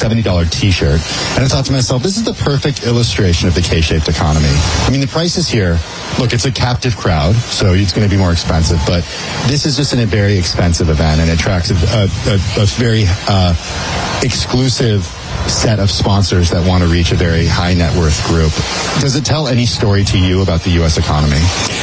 $70 t-shirt. And I thought to myself, this is the perfect illustration of the K-shaped economy. I mean, the prices here, look, it's a captive crowd, so it's going to be more expensive, but this is just a very expensive event, and it attracts a very exclusive set of sponsors that want to reach a very high net worth group. Does it tell any story to you about the U.S. economy?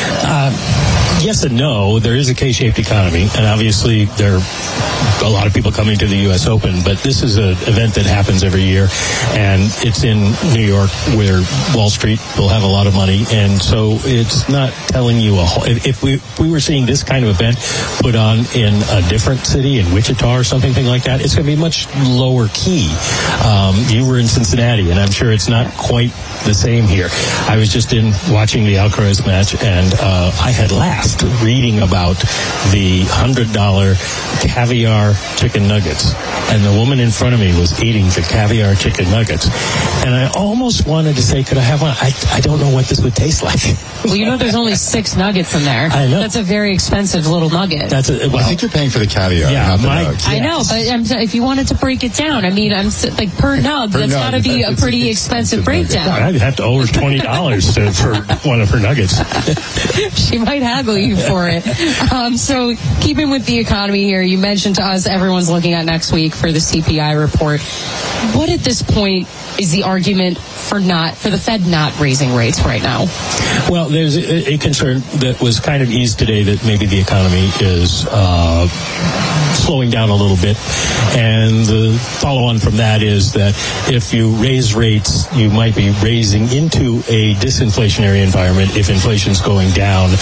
Yes and no. There is a K-shaped economy, and obviously there are a lot of people coming to the U.S. Open, but this is an event that happens every year, and it's in New York where Wall Street will have a lot of money, and so it's not telling you a whole... If we were seeing this kind of event put on in a different city, in Wichita or something like that, it's going to be much lower key. You were in Cincinnati, and I'm sure it's not quite the same here. I was just watching the Alcaraz match, and I had laughed reading about the $100 caviar chicken nuggets, and the woman in front of me was eating the caviar chicken nuggets, and I almost wanted to say, could I have one? I don't know what this would taste like. Well, you know, there's only 6 nuggets in there. I know. That's a very expensive little nugget. I think you're paying for the caviar, not the nugs. I know, but if you wanted to break it down, I mean, like per nug, that's got to be a pretty expensive breakdown. I'd have to owe her $20 for one of her nuggets. She might haggle you for it. So keeping with the economy here, you mentioned to us everyone's looking at next week for the CPI report. What at this point is the argument for the Fed not raising rates right now? Well, there's a concern that was kind of eased today that maybe the economy is slowing down a little bit, and the follow-on from that is that if you raise rates, you might be raising into a disinflationary environment if inflation's going down.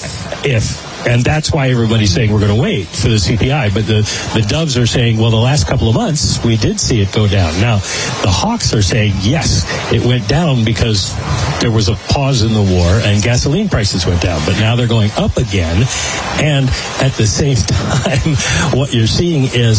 And that's why everybody's saying we're going to wait for the CPI. But the doves are saying, well, the last couple of months, we did see it go down. Now, the hawks are saying, yes, it went down because there was a pause in the war and gasoline prices went down. But now they're going up again. And at the same time, what you're seeing is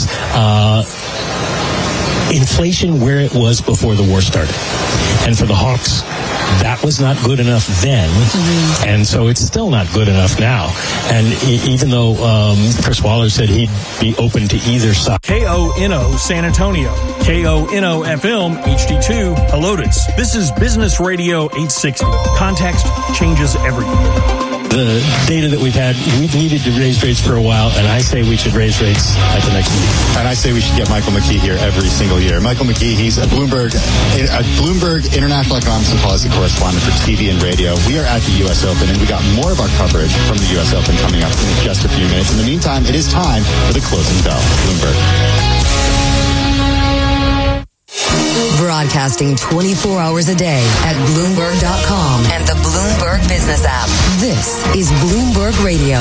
inflation where it was before the war started. And for the hawks, that was not good enough then, and so it's still not good enough now. And even though Chris Waller said he'd be open to either side. KONO San Antonio, KONO FM HD2 Helotes. This is Business Radio 860. Context changes everything. The data that we've needed to raise rates for a while, and I say we should raise rates at the next meeting. And I say we should get Michael McKee here every single year. Michael McKee, he's a Bloomberg International Economics and Policy correspondent for TV and radio. We are at the U.S. Open, and we got more of our coverage from the U.S. Open coming up in just a few minutes. In the meantime, it is time for the closing bell. Bloomberg. Broadcasting 24 hours a day at Bloomberg.com and the Bloomberg Business app. This is Bloomberg Radio.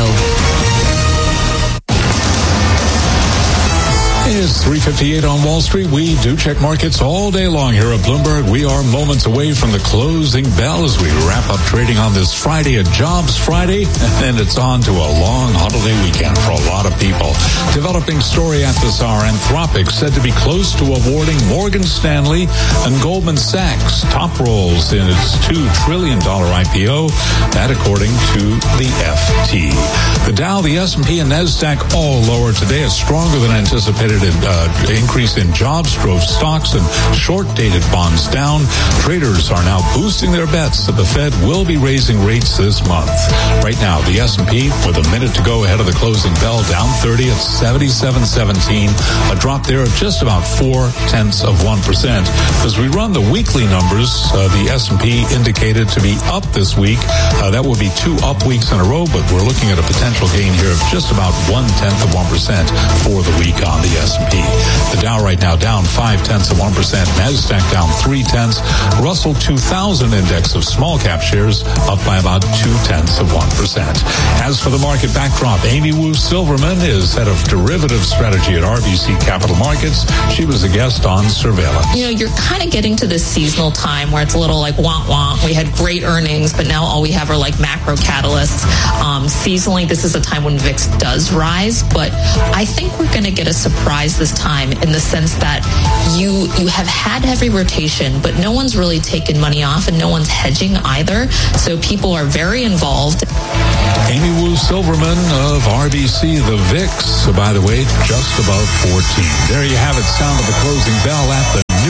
It's 3:58 on Wall Street. We do check markets all day long here at Bloomberg. We are moments away from the closing bell as we wrap up trading on this Friday, a Jobs Friday, and then it's on to a long holiday weekend for a lot of people. Developing story at this hour, Anthropic said to be close to awarding Morgan Stanley and Goldman Sachs top roles in its $2 trillion IPO, that according to the FT. The Dow, the S&P, and NASDAQ all lower today, a stronger than anticipated increase in jobs drove stocks and short-dated bonds down. Traders are now boosting their bets that the Fed will be raising rates this month. Right now, the S&P, with a minute to go ahead of the closing bell, down 30 at 77.17, a drop there of just about 0.4%. As we run the weekly numbers, the S&P indicated to be up this week. That would be 2 up weeks in a row, but we're looking at a potential gain here of just about 0.1% for the week on the S&P. The Dow right now down 0.5%, NASDAQ down 0.3. Russell 2000 index of small cap shares up by about 0.2%. As for the market backdrop, Amy Wu Silverman is head of derivative strategy at RBC Capital Markets. She was a guest on Surveillance. You know, you're kind of getting to this seasonal time where it's a little like womp. We had great earnings, but now all we have are like macro catalysts. Seasonally, this is a time when VIX does rise, but I think we're going to get a surprise this time in the sense that you have had heavy rotation, but no one's really taken money off and no one's hedging either. So people are very involved. Amy Wu Silverman of RBC, the VIX, by the way, just above 14. There you have it, sound of the closing bell at the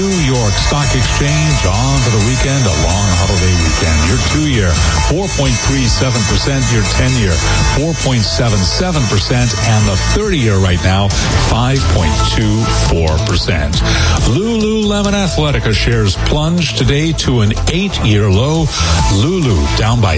weekend, a long holiday weekend. Your 2-year, 4.37%. Your 10-year, 4.77%. And the 30-year right now, 5.24%. Lululemon Athletica shares plunged today to an 8-year low. Lulu down by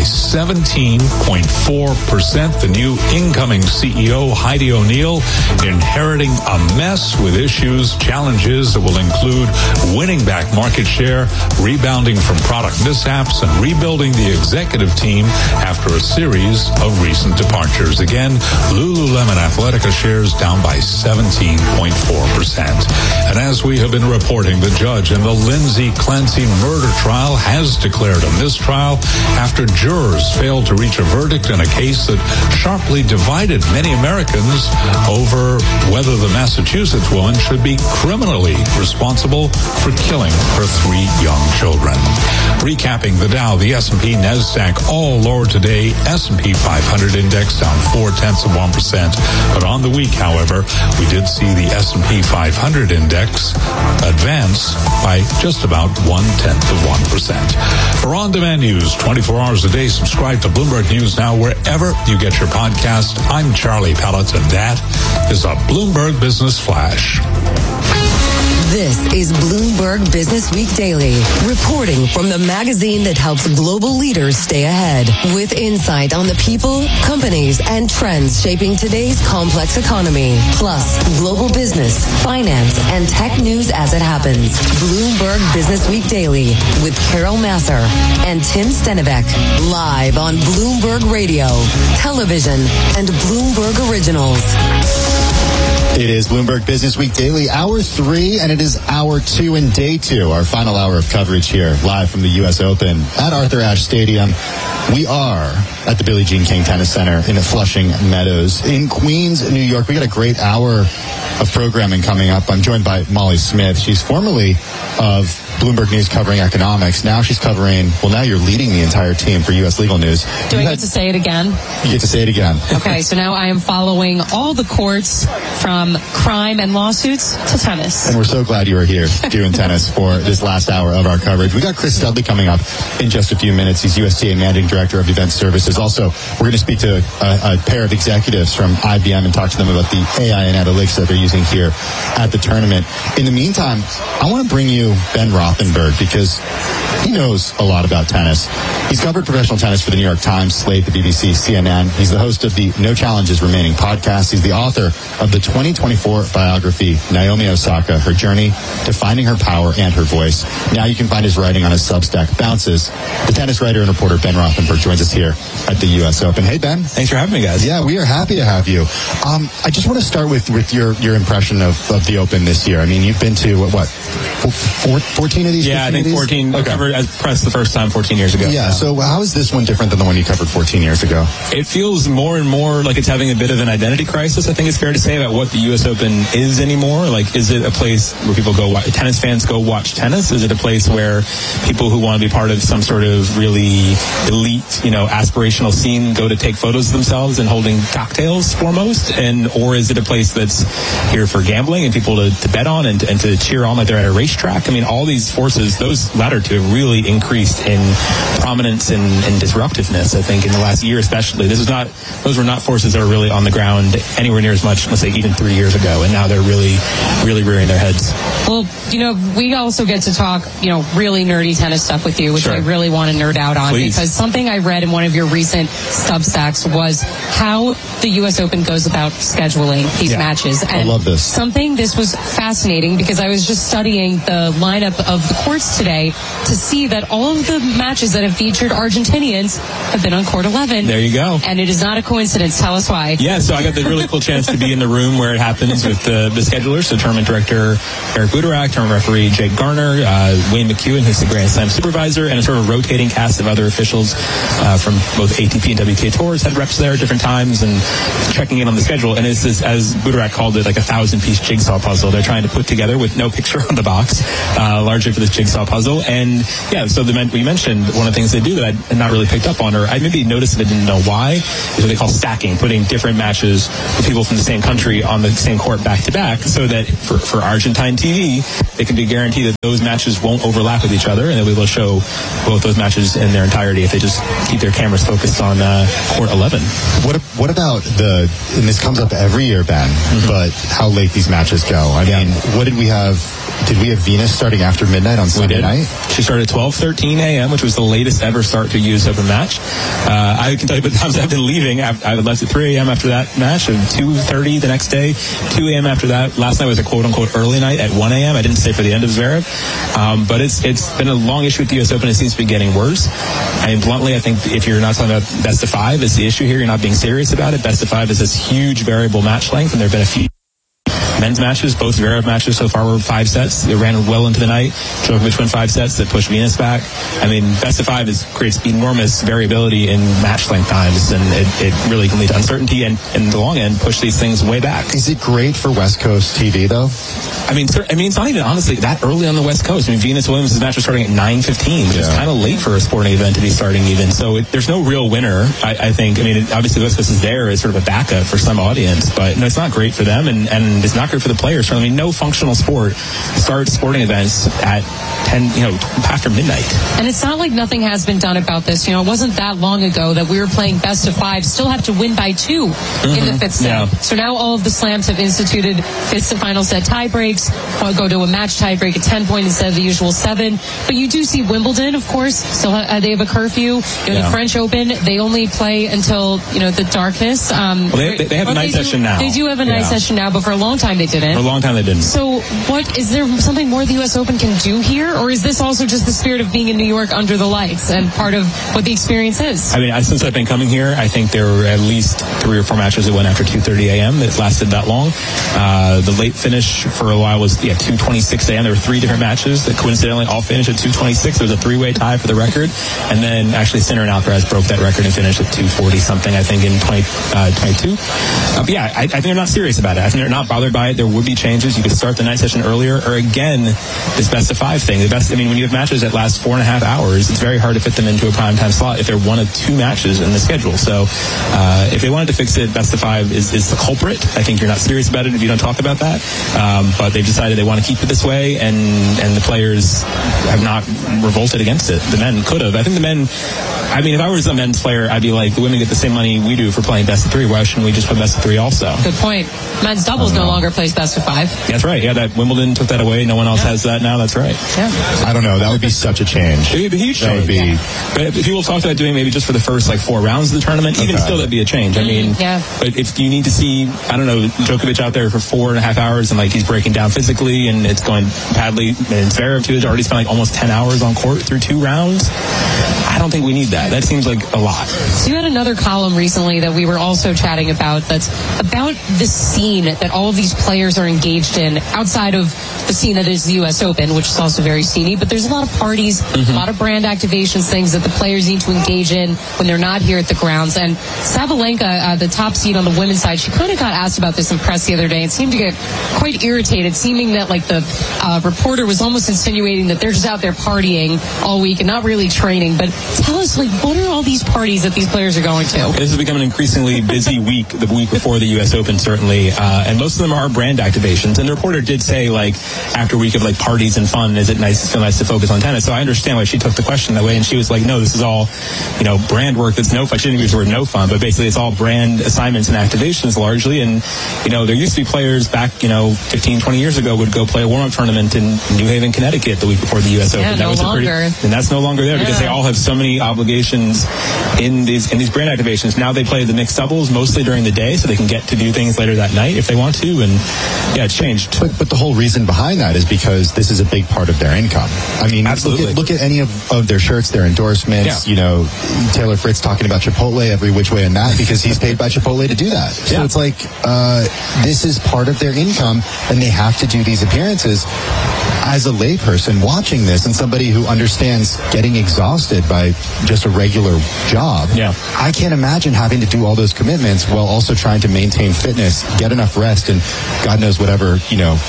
17.4%. The new incoming CEO, Heidi O'Neill, inheriting a mess with issues, challenges that will include winning back market share, rebounding from product mishaps, and rebuilding the executive team after a series of recent departures. Again, Lululemon Athletica shares down by 17.4%. And as we have been reporting, the judge in the Lindsay Clancy murder trial has declared a mistrial after jurors failed to reach a verdict in a case that sharply divided many Americans over whether the Massachusetts woman should be criminally responsible for killing her 3 young children. Recapping the Dow, the S&P, NASDAQ all lower today. S&P 500 index down 0.4%. But on the week, however, we did see the S&P 500 index advance by just about 0.1%. For on-demand news, 24 hours a day, subscribe to Bloomberg News Now wherever you get your podcast. I'm Charlie Pellett, and that is a Bloomberg Business Flash. This is Bloomberg Business Week Daily, reporting from the magazine that helps global leaders stay ahead, with insight on the people, companies, and trends shaping today's complex economy, plus global business, finance, and tech news as it happens. Bloomberg Business Week Daily with Carol Masser and Tim Stenivek, live on Bloomberg Radio, television, and Bloomberg Originals. It is Bloomberg Business Week Daily, Hour 3, and it is Hour 2 and Day 2, our final hour of coverage here, live from the U.S. Open at Arthur Ashe Stadium. We are at the Billie Jean King Tennis Center in Flushing Meadows in Queens, New York. We got a great hour of programming coming up. I'm joined by Molly Smith. She's formerly of Bloomberg News covering economics. Now she's covering, well, now you're leading the entire team for U.S. legal news. Do I get to say it again? You get to say it again. Okay, so now I am following all the courts from crime and lawsuits to tennis. And we're so glad you are here doing tennis for this last hour of our coverage. We got Chris Studley coming up in just a few minutes. He's USTA Managing Director of Event Services. Also, we're going to speak to a pair of executives from IBM and talk to them about the AI analytics that they're using here at the tournament. In the meantime, I want to bring you Ben Rothenberg because he knows a lot about tennis. He's covered professional tennis for the New York Times, Slate, the BBC, CNN. He's the host of the No Challenges Remaining podcast. He's the author of the 2024 biography, Naomi Osaka, Her Journey to Finding Her Power and Her Voice. Now you can find his writing on his Substack, Bounces. The tennis writer and reporter Ben Rothenberg joins us here at the U.S. Open. Hey, Ben. Thanks for having me, guys. Yeah, we are happy to have you. I just want to start with your impression of the Open this year. I mean, you've been to, what 14 of these? Yeah, I think 14. Okay. Covered as press the first time 14 years ago. Yeah, so how is this one different than the one you covered 14 years ago? It feels more and more like it's having a bit of an identity crisis, I think it's fair to say, about what the U.S. Open is anymore. Like, is it a place where people go, tennis fans go watch tennis? Is it a place where people who want to be part of some sort of really elite, aspirational scene go to take photos of themselves and holding cocktails foremost? Or is it a place that's here for gambling and people to bet on and to cheer on like they're at a racetrack? I mean, all these forces, those latter two have really increased in prominence and disruptiveness, I think, in the last year especially. Those were not forces that were really on the ground anywhere near as much, let's say, even 3 years ago, and now they're really, really rearing their heads. Well, we also get to talk, really nerdy tennis stuff with you, which Sure. I really want to nerd out on. Please. Because something I read in one of your recent Substacks was how the U.S. Open goes about scheduling these matches. And I love this. This was fascinating because I was just studying the lineup of the courts today to see that all of the matches that have featured Argentinians have been on court 11. There you go. And it is not a coincidence. Tell us why. Yeah, so I got the really cool chance to be in the room where it happens with the schedulers, so tournament director Eric Buderak, tournament referee Jake Garner, Wayne McEwen, who's the Grand Slam supervisor, and a sort of rotating cast of other officials from both ATP and WTA tours had reps there at different times and checking in on the schedule. And it's this, as Buderak called it, like a 1,000-piece jigsaw puzzle they're trying to put together with no picture on the box, largely for this jigsaw puzzle. And yeah, so we mentioned one of the things they do that I'd not really picked up on, or I maybe noticed it, I didn't know why, is what they call stacking, putting different matches with people from the same country on the same court back-to-back, so that for Argentine TV, they can be guaranteed that those matches won't overlap with each other, and they'll be able to show both those matches in their entirety if they just keep their cameras focused on court 11. What about and this comes up every year, Ben, but how late these matches go? I mean, what did we have? Did we have Venus starting after midnight on Sunday night? She started at 12:13 a.m., which was the latest ever start to a U.S. Open match. I can tell you, but the times I've been leaving, I left at 3 a.m. after that match, and 2:30 the next day, 2 a.m. after that. Last night was a quote-unquote early night at 1 a.m. I didn't stay for the end of Zverev. But it's been a long issue with the U.S. Open. It seems to be getting worse. I mean, bluntly, I think if you're not talking about best of five is the issue here, you're not being serious about it. Best of five is this huge variable match length, and there have been a few men's matches, both Zverev matches so far were 5 sets. They ran well into the night. Djokovic won 5 sets that pushed Venus back. I mean, best of five creates enormous variability in match length times, and it really can lead to uncertainty and in the long end push these things way back. Is it great for West Coast TV though? I mean, it's not even honestly that early on the West Coast. I mean, Venus Williams' match was starting at 9:15, which is kind of late for a sporting event to be starting even. So there's no real winner, I think. I mean, obviously the West Coast is there as sort of a backup for some audience, but no, it's not great for them, and it's not great for the players. I mean, no functional sport starts sporting events at 10, after midnight. And it's not like nothing has been done about this. It wasn't that long ago that we were playing best of five, still have to win by 2 in the fifth set. Yeah. So now all of the slams have instituted fifth and final set tie breaks, go to a match tie break at 10 point instead of the usual 7. But you do see Wimbledon, of course, still they have a curfew. The French Open, they only play until, the darkness. They have a night session now. They do have a night session now, but for a long time they didn't. For a long time they didn't. So is there something more the U.S. Open can do here? Or is this also just the spirit of being in New York under the lights and part of what the experience is? I mean, since I've been coming here, I think there were at least 3 or 4 matches that went after 2:30 a.m. that lasted that long. The late finish for a while was 2:26 a.m. There were 3 different matches that coincidentally all finished at 2:26. There was a 3-way tie for the record. And then actually Sinner and Alcaraz broke that record and finished at 2:40 something, I think, in 2022. I think they're not serious about it. I think they're not bothered by it. There would be changes. You could start the night session earlier, or again, this best of 5 thing. When you have matches that last 4.5 hours, it's very hard to fit them into a primetime slot if they're one of 2 matches in the schedule. So if they wanted to fix it, best of 5 is the culprit. I think you're not serious about it if you don't talk about that. But they've decided they want to keep it this way, and the players have not revolted against it. The men could have. I think the men, if I was a men's player, I'd be like, the women get the same money we do for playing best of 3. Why shouldn't we just play best of 3 also? Good point. Men's doubles no longer plays best of 5. That's right. Yeah, that Wimbledon took that away. No one else has that now. That's right. Yeah. I don't know. That would be such a change. It would be a huge change. But if people talk about doing maybe just for the first 4 rounds of the tournament, even still that'd be a change. But if you need to see, Djokovic out there for 4.5 hours and he's breaking down physically and it's going badly, and Zverev too has already spent almost 10 hours on court through 2 rounds. I don't think we need that. That seems like a lot. So you had another column recently that we were also chatting about that's about the scene that all of these players are engaged in outside of the scene that is the U.S. Open, which is also very sceney, but there's a lot of parties, a lot of brand activations, things that the players need to engage in when they're not here at the grounds. And Sabalenka, the top seed on the women's side, she kind of got asked about this in press the other day and seemed to get quite irritated, seeming that the reporter was almost insinuating that they're just out there partying all week and not really training. But tell us, what are all these parties that these players are going to? This has become an increasingly busy week, the week before the U.S. Open, certainly. And most of them are brand activations. And the reporter did say, after a week of parties and fun, is it feel nice to focus on tennis? So I understand why she took the question that way. And she was like, no, this is all, brand work that's no fun. She didn't use the word no fun, but basically it's all brand assignments and activations largely. And, there used to be players back, 15, 20 years ago would go play a warm-up tournament in New Haven, Connecticut the week before the U.S. Open. That was and that's no longer there because they all have so many obligations in these brand activations. Now they play the mixed doubles mostly during the day so they can get to do things later that night if they want to. And it's changed. But the whole reason behind that is because this is a big part of their income. Absolutely. Look at any of their shirts, their endorsements. Yeah. Taylor Fritz talking about Chipotle every which way and that because he's paid by Chipotle to do that. So it's this is part of their income and they have to do these appearances. as a layperson watching this and somebody who understands getting exhausted by just a regular job, I can't imagine having to do all those commitments while also trying to maintain fitness, get enough rest, and God knows whatever,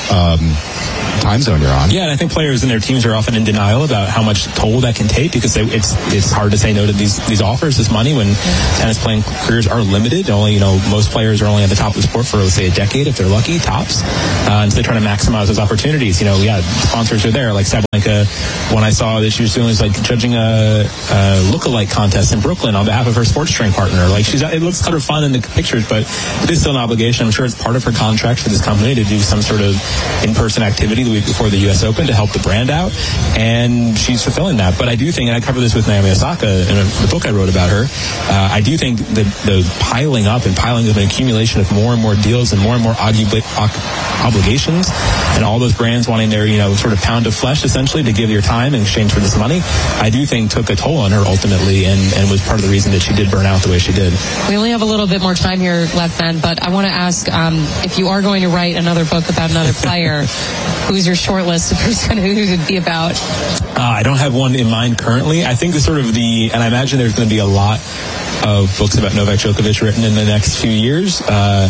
time zone you're on. Yeah, and I think players and their teams are often in denial about how much toll that can take, because it's hard to say no to these offers, this money, when tennis playing careers are limited. Only, most players are only at the top of the sport for, let's say, a decade if they're lucky, tops. And so they're trying to maximize those opportunities. Sponsors are there. Like Sabalenka, when I saw that she was doing judging a look-alike contest in Brooklyn on behalf of her sports train partner. It looks kind of fun in the pictures, but it is still an obligation. I'm sure it's part of her contract for this company to do some sort of in-person activity the week before the U.S. Open to help the brand out, and she's fulfilling that. But I do think, and I cover this with Naomi Osaka in the book I wrote about her, I do think the piling up and an accumulation of more and more deals and more obligations, and all those brands wanting their sort of pound of flesh essentially to give your time in exchange for this money, I do think took a toll on her ultimately, and was part of the reason that she did burn out the way she did. We only have a little bit more time here left, Ben, but I want to ask, if you are going to write another book about another player, who's your short list of who it would be about? I don't have one in mind currently. I think and I imagine there's going to be a lot of books about Novak Djokovic written in the next few years,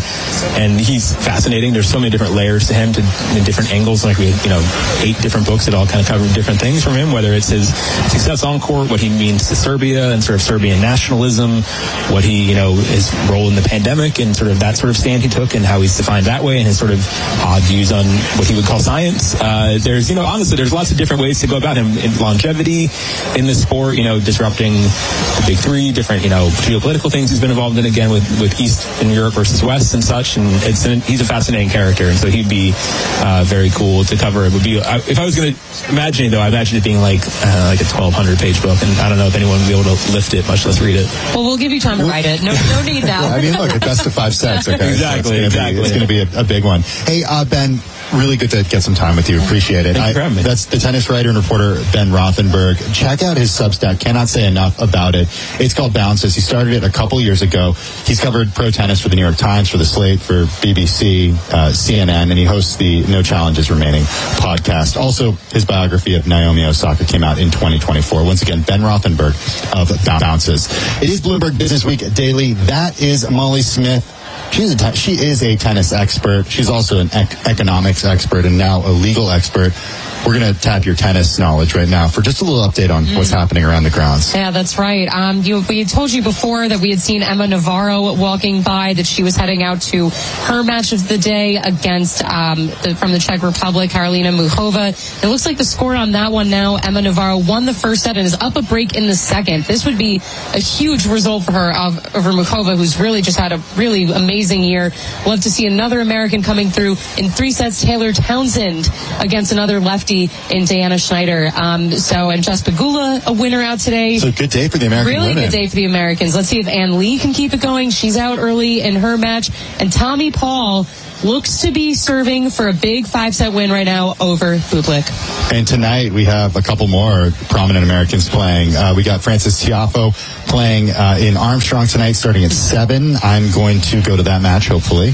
and he's fascinating. There's so many different layers to him, in different angles. Like we had 8 different books that all kind of cover different things from him, whether it's his success on court, what he means to Serbia and sort of Serbian nationalism, what he his role in the pandemic and sort of that sort of stand he took and how he's defined that way, and his sort of odd views on what he would call science. There's honestly there's lots of different ways to go about him in longevity in the sport, disrupting the big three, different geopolitical things he's been involved in, again with East and Europe versus West and such, and he's a fascinating character, and so he'd be very cool to cover. It would be, if I was going to imagine it, though, I imagine it being like a 1,200 page book, and I don't know if anyone would be able to lift it, much less read it. Well, we'll give you time to write it. No need now. I mean, look, a best of 5 sets. Okay, exactly. It's going to be a big one. Hey, Ben. Really good to get some time with you. Appreciate it. Thank you for having me. That's the tennis writer and reporter Ben Rothenberg. Check out his Substack. Cannot say enough about it. It's called Bounces. He started it a couple years ago. He's covered pro tennis for the New York Times, for The Slate, for BBC, CNN, and he hosts the No Challenges Remaining podcast. Also, his biography of Naomi Osaka came out in 2024. Once again, Ben Rothenberg of Bounces. It is Bloomberg Business Week Daily. That is Molly Smith. She is a tennis expert. She's also an economics expert and now a legal expert. We're going to tap your tennis knowledge right now for just a little update on what's happening around the grounds. Yeah, that's right. We had told you before that we had seen Emma Navarro walking by, that she was heading out to her match of the day against from the Czech Republic, Karolina Muchova. It looks like the score on that one now, Emma Navarro won the first set and is up a break in the second. This would be a huge result for her over Muchova, who's really just had a really amazing year. Love to see another American coming through in 3 sets. Taylor Townsend against another lefty in Diana Schneider. And Jess Pegula, a winner out today. So good day for the American women. Really good day for the Americans. Let's see if Ann Lee can keep it going. She's out early in her match. And Tommy Paul looks to be serving for a big 5-set win right now over Bublik. And tonight we have a couple more prominent Americans playing. We got Frances Tiafoe playing in Armstrong tonight, starting at 7. I'm going to go to that match, hopefully,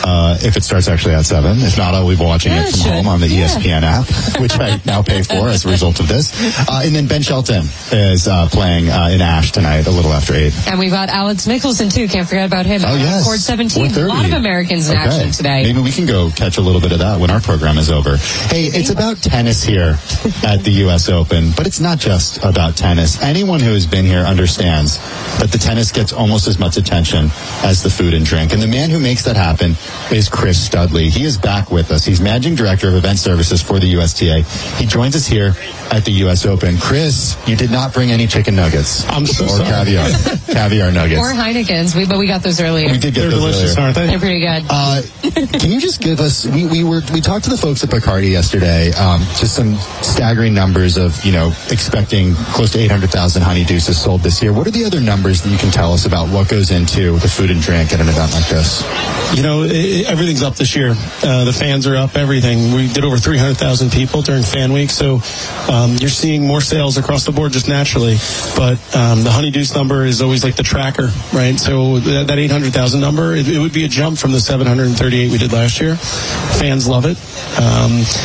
if it starts actually at 7. If not, I'll be watching it from home on the ESPN app, which I now pay for as a result of this. And then Ben Shelton is playing in Ash tonight, a little after 8. And we've got Alex Mickelson, too. Can't forget about him. Oh, yes. Court 17. 4:30. A lot of Americans in action today. Maybe we can go catch a little bit of that when our program is over. Hey, it's about tennis here at the U.S. Open, but it's not just about tennis. Anyone who has been here understands that the tennis gets almost as much attention as the food and drink. And the man who makes that happen is Chris Studley. He is back with us. He's Managing Director of Event Services for the USTA. He joins us here at the U.S. Open. Chris, you did not bring any chicken nuggets. I'm so sorry. Caviar nuggets. Or Heinekens, but we got those earlier. We did get They're those delicious, earlier. aren't they? They're pretty good. Can you just give us, we talked to the folks at Bacardi yesterday, just some staggering numbers of, expecting close to 800,000 honeydews sold this year. What are the other numbers that you can tell us about what goes into the food and drink at an event like this? Everything's up this year. The fans are up, everything. We did over 300,000 people during Fan Week, so you're seeing more sales across the board just naturally. But the honeydews number is always like the tracker, right? So that 800,000 number, it would be a jump from the 738 we did last year. Fans love it.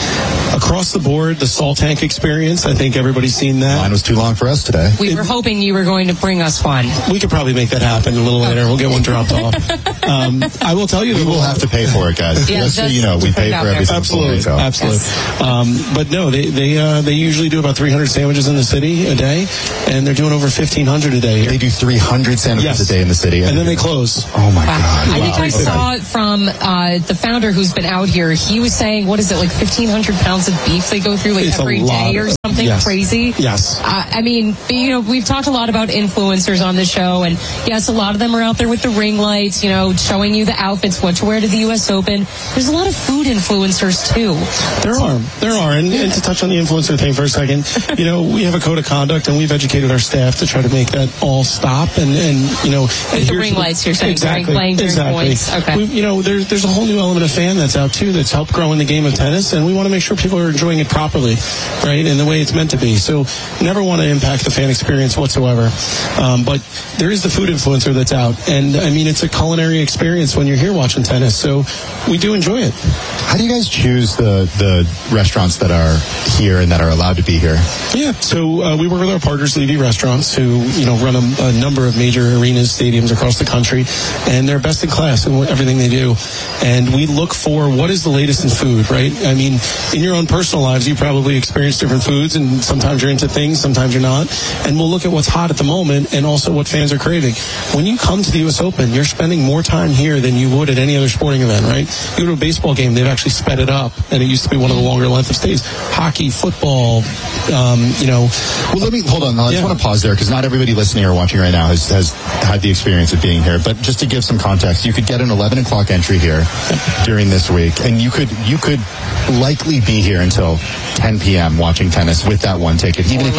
across the board, the Salt Tank experience, I think everybody's seen that. Line was too long for us today. We were hoping you were going to bring us one. We could probably make that happen a little later. We'll get one dropped off. I will tell you, we will have to pay for it, guys. Yeah, just so you know, we pay for everything. Absolutely. Yes. But no, they usually do about 300 sandwiches in the city a day, and they're doing over 1,500 a day here. They do 300 sandwiches a day in the city, and then they close. Oh my God! I think I saw it from the founder who's been out here. He was saying, what is it, like 1,500 pounds of beef they go through every day or something crazy? Yes. I mean, we've talked a lot about influencers on the show, and yes, a lot of them are out there with the ring lights, showing you the outfits, what to wear to the U.S. Open. There's a lot of food influencers too. There are. And to touch on the influencer thing for a second, we have a code of conduct, and we've educated our staff to try to make that all stop. And with the ring lights, you're saying, exactly, playing during points. Okay. There's a whole new element of fan that's out too that's helped grow in the game of tennis, and we want to make sure people are enjoying it properly, right, in the way it's meant to be. So never want to impact the fan experience whatsoever. But there is the food influencer that's out, and I mean it's a culinary experience when you're here watching tennis. So we do enjoy it. How do you guys choose the restaurants that are here and that are allowed to be here? Yeah, so we work with our partners, Levy Restaurants, who run a number of major arenas, stadiums across the country, and they're best in class in everything they do. And we look for what is the latest in food, right? I mean, in your own personal lives, you probably experience different foods, and sometimes you're into things, sometimes you're not. And we'll look at what's hot at the moment and also what fans are craving. When you come to the U.S. Open, you're spending more time here than you would at any other sporting event, right? You go to a baseball game, they've actually sped it up, and it used to be one of the longer length of stays. Hockey, football, Well, let me hold on. I just want to pause there because not everybody listening or watching right now has had the experience of being here. But just to give some context, you could get an 11 o'clock entry here during this week, and you could likely be here until 10 p.m. watching tennis with that one ticket, even if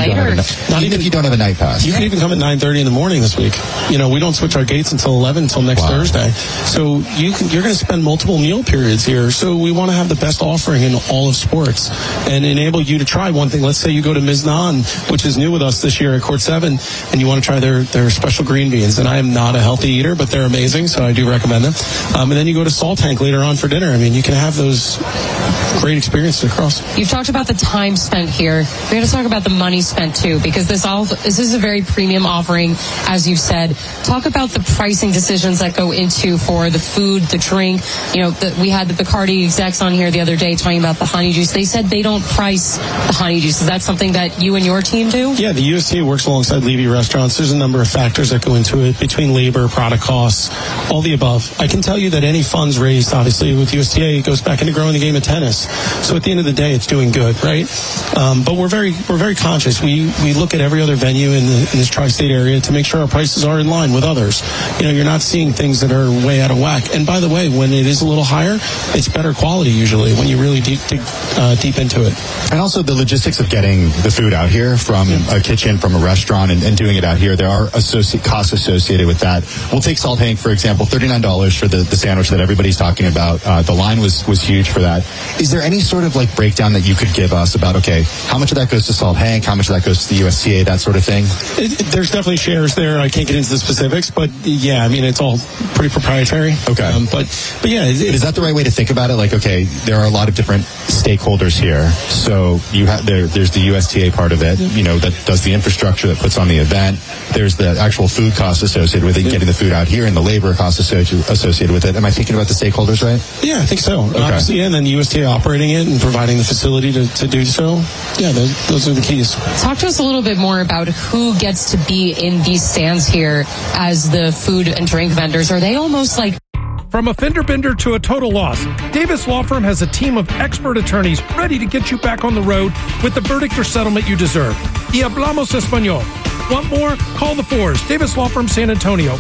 you don't have a night pass. You can even come at 9:30 in the morning this week. We don't switch our gates until 11 until next Thursday. So you're going to spend multiple meal periods here. So we want to have the best offering in all of sports and enable you to try one thing. Let's say you go to Miznan, which is new with us this year at Court 7, and you want to try their special green beans. And I am not a healthy eater, but they're amazing, so I do recommend them. And then you go to Salt Tank later on for dinner. I mean, you can have those great experiences across. You've talked about the time spent here. We got to talk about the money spent too, because this is a very premium offering, as you've said. Talk about the pricing decisions that go into for the food, the drink. We had the Bacardi execs on here the other day talking about the honey juice. They said they don't price the honey juice. Is that something that you and your team do? Yeah, the USTA works alongside Levy Restaurants. There's a number of factors that go into it, between labor, product costs, all the above. I can tell you that any funds raised, obviously, with USTA goes back into growing the game of tennis. So at the end of the day, it's doing good, right? But we're very conscious. We look at every other venue in this tri-state area to make sure our prices are in line with others. You're not seeing things that are way out of whack. And by the way, when it is a little higher, it's better quality usually when you really dig deep into it. And also the logistics of getting the food out here from a kitchen, from a restaurant, and doing it out here, there are costs associated with that. We'll take Salt Tank, for example, $39 for the sandwich that everybody's talking about. The line was huge for that. Is there any sort of breakdown that you could give us about, okay, how much of that goes to Salt Tank, how much of that goes to the USTA, that sort of thing? There's definitely shares there. I can't get into the specifics, but yeah, I mean, it's all pretty proprietary. Okay. But yeah. Is that the right way to think about it? Okay, there are a lot of different stakeholders here. So there's the USTA part of it, that does the infrastructure, that puts on the event. There's the actual food costs associated with it, getting the food out here, and the labor costs associated with it. Am I thinking about the stakeholders right? Yeah, I think so. Okay. Obviously, and then the USTA operating it and providing the facility to do so. Yeah, those are the keys. Talk to us a little bit more about who gets to be in these stands here as the food and drink vendors. Are they almost like... From a fender bender to a total loss, Davis Law Firm has a team of expert attorneys ready to get you back on the road with the verdict or settlement you deserve. Y hablamos español. Want more? Call the Fours. Davis Law Firm, San Antonio,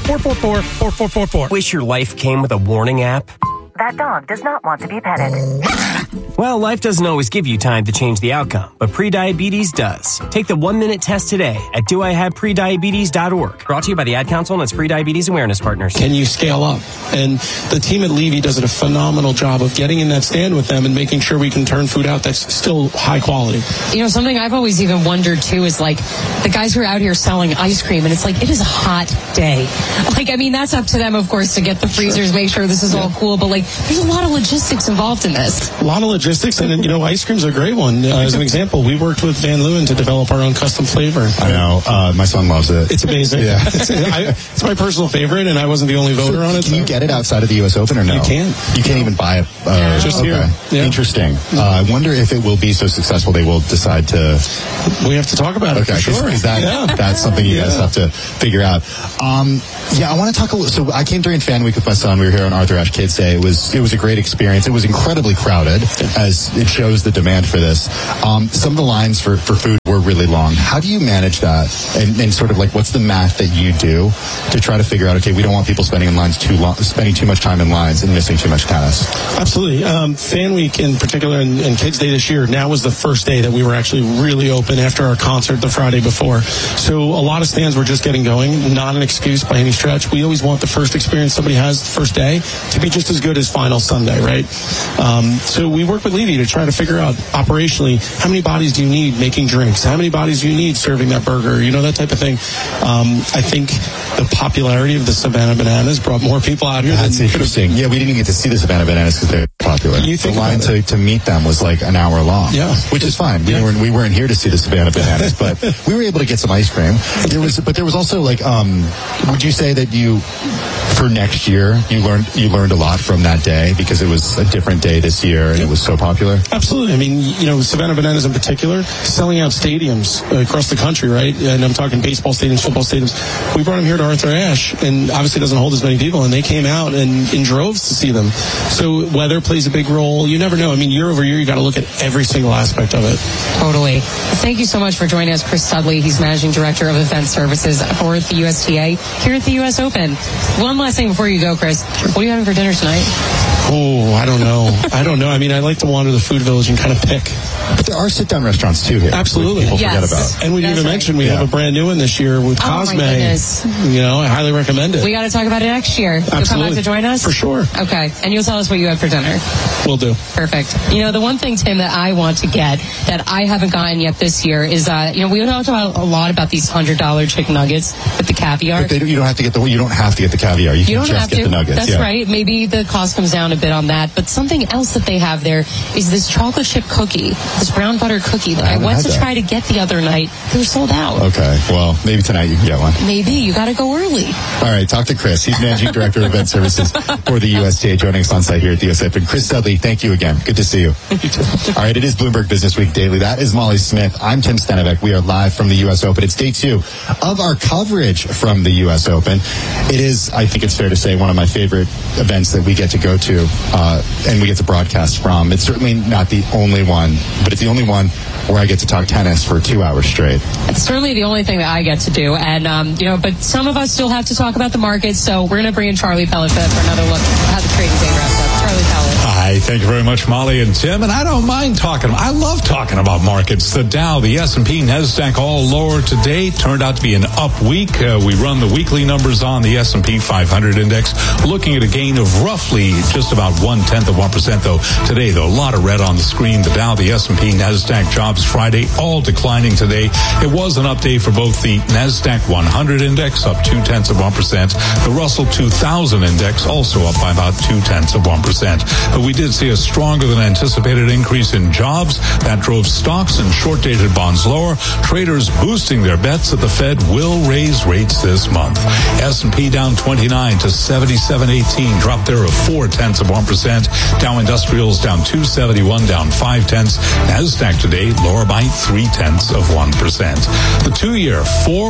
444-4444. Wish your life came with a warning app? That dog does not want to be petted. Well, life doesn't always give you time to change the outcome, but prediabetes does. Take the 1-minute test today at doihaveprediabetes.org. Brought to you by the Ad Council and its Prediabetes Awareness Partners. Can you scale up? And the team at Levy does a phenomenal job of getting in that stand with them and making sure we can turn food out that's still high quality. Something I've always even wondered too is the guys who are out here selling ice cream, and it's it is a hot day. That's up to them, of course, to get the freezers, make sure this is all cool, but there's a lot of logistics involved in this. A lot lot of logistics, and ice cream's a great one. As an example, we worked with Van Leeuwen to develop our own custom flavor. I know. My son loves it. It's amazing. Yeah. It's my personal favorite, and I wasn't the only voter on it. Can you get it outside of the U.S. Open or no? You can. You can't even buy it. Just here. Yeah. Interesting. I wonder if it will be so successful they will decide to. We have to talk about it. Okay, for sure. That's something you guys have to figure out. I want to talk a little. So I came during Fan Week with my son. We were here on Arthur Ashe Kids Day. It was a great experience. It was incredibly crowded, as it shows the demand for this. Some of the lines for food were really long. How do you manage that? And sort of like, what's the math that you do to try to figure out, okay, we don't want people spending too much time in lines and missing too much tennis? Absolutely. Fan Week in particular and Kids Day this year, now was the first day that we were actually really open after our concert the Friday before. So a lot of stands were just getting going. Not an excuse by any stretch. We always want the first experience somebody has the first day to be just as good as final Sunday, right? So we work with Levy to try to figure out operationally, how many bodies do you need making drinks? How many bodies do you need serving that burger? That type of thing. I think the popularity of the Savannah Bananas brought more people out here. That's interesting. Yeah, we didn't even get to see the Savannah Bananas because they're popular. The line to meet them was like an hour long. Yeah, which is fine. We weren't here to see the Savannah Bananas, but we were able to get some ice cream. There was also like, would you say that for next year, you learned a lot from that day because it was a different day this year and it was so popular? Absolutely. I mean, Savannah Bananas in particular, selling out stadiums across the country, right? And I'm talking baseball stadiums, football stadiums. We brought them here to Arthur Ashe, and obviously it doesn't hold as many people, and they came out in droves to see them. So weather plays a big role. You never know. I mean, year over year, you got to look at every single aspect of it. Totally. Thank you so much for joining us, Chris Studley. He's Managing Director of Event Services for the USTA here at the U.S. Open. One last thing before you go, Chris. What are you having for dinner tonight? Oh, I don't know. I mean, I like to wander the food village and kind of pick. But there are sit-down restaurants, too, here. Absolutely. People forget about. And we didn't even mention we have a brand new one this year with Cosme. My goodness. I highly recommend it. We got to talk about it next year. Absolutely. You'll come back to join us? For sure. Okay. And you'll tell us what you had for dinner. Will do. Perfect. The one thing, Tim, that I want to get that I haven't gotten yet this year is, we talked about a lot about these $100 chicken nuggets with the caviar. But you don't have to get the caviar. You can just get the nuggets. That's right. Maybe the cost comes down a bit on that. But something else that they have there is this chocolate chip cookie, this brown butter cookie that I went to try to get the other night. They were sold out. Okay. Well, maybe tonight you can get one. Maybe. You got to go early. All right. Talk to Chris. He's Managing Director of Event Services for the USTA, joining us on site here at the US Open. Chris Studley, thank you again. Good to see you. All right. It is Bloomberg Business Week Daily. That is Molly Smith. I'm Tim Stenevec. We are live from the US Open. It's day 2 of our coverage from the US Open. It is, I think it's fair to say, one of my favorite events that we get to go to and we get to broadcast from. It's certainly not the only one, but it's the only one where I get to talk tennis for 2 hours straight. It's certainly the only thing that I get to do. And, but some of us still have to talk about the market. So we're going to bring in Charlie Pellet for another look at how the trading day wraps up. Charlie Pellet. Hi, thank you very much, Molly and Tim. And I don't mind talking. I love talking about markets. The Dow, the S&P, NASDAQ all lower today. Turned out to be an up week. We run the weekly numbers on the S&P 500 index, looking at a gain of roughly just about 0.1% though. Today, though, a lot of red on the screen. The Dow, the S&P, NASDAQ, Jobs Friday, all declining today. It was an up day for both the NASDAQ 100 index, up 0.2%. The Russell 2000 index, also up by about 0.2%. But we did see a stronger than anticipated increase in jobs. That drove stocks and short-dated bonds lower. Traders boosting their bets that the Fed will raise rates this month. S&P down 29 to 77.18, drop there of 0.4%. Dow Industrials down 271, down 0.5. NASDAQ today lower by 0.3%. The 2-year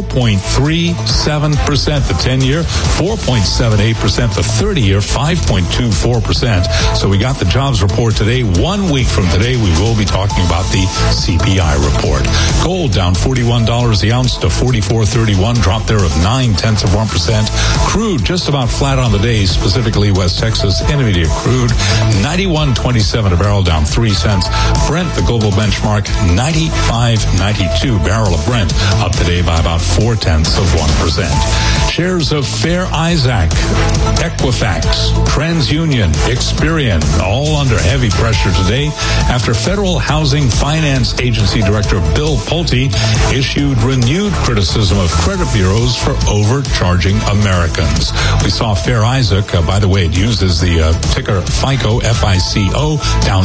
4.37%. The 10-year 4.78%. The 30-year 5.24%. So we got the jobs report today. 1 week from today, we will be talking about the CPI report. Gold down $41 the ounce to $44.31, drop there of 0.9%. Crude just about flat on the day, specifically West Texas Intermediate crude, 91.27 a barrel, down 3 cents. Brent, the global benchmark, 95.92 barrel of Brent, up today by about 0.4%. shares of Fair Isaac, Equifax, TransUnion, Experian, all under heavy pressure today after Federal Housing Finance Agency Director Bill Pulte issued renewed criticism of credit bureaus for overcharging Americans. We saw Fair Isaac, by the way, it uses the ticker FICO, F-I-C-O, down